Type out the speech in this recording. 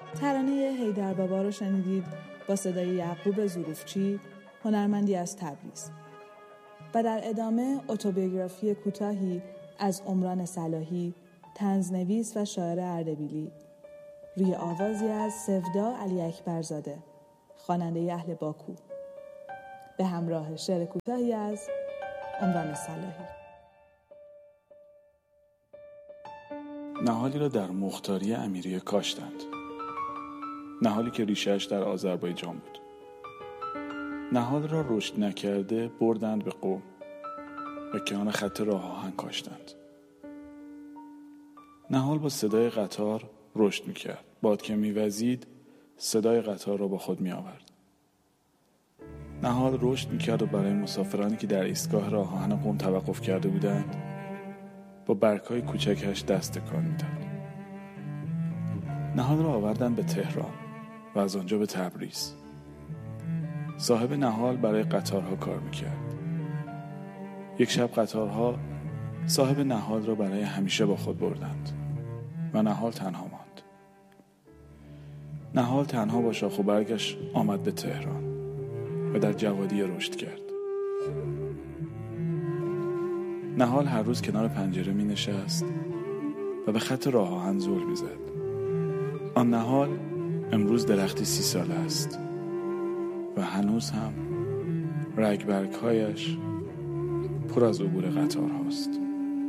ترانه حیدر بابا رو شنیدید با صدای یعقوب ظروفچی، هنرمندی از تبریز. و در ادامه اتوبیوگرافی کوتاهی از عمران صلاحی، طنزنویس و شاعر اردبیلی، روی آوازی از سودا علی اکبرزاده، خواننده اهل باکو، به همراه شعر کوتاهی از عمران صلاحی. نهالی را در مختاری امیریه کاشتند. نهالی که ریشه‌اش در آذربایجان بود. نهال را رشد نکرده بردند به قم و کنار خط راه آهن کاشتند. نهال با صدای قطار رشد میکرد. باد که میوزید صدای قطار را با خود میآورد. نهال رشد میکرد و برای مسافرانی که در ایستگاه راه آهن قم توقف کرده بودند با برگ‌های کوچکش دست تکان میداد. نهال را آوردند به تهران و از آنجا به تبریز. صاحب نهال برای قطارها کار میکرد. یک شب قطارها صاحب نهال را برای همیشه با خود بردند و نهال تنها ماند. نهال تنها با شاخ و برگش آمد به تهران و در جوادیه رشد کرد. نهال هر روز کنار پنجره می نشست و به خط راه آهن زل می زد. آن نهال امروز درختی 30 ساله است و هنوز هم رگبرگ‌هایش پر از عبور قطار هاست.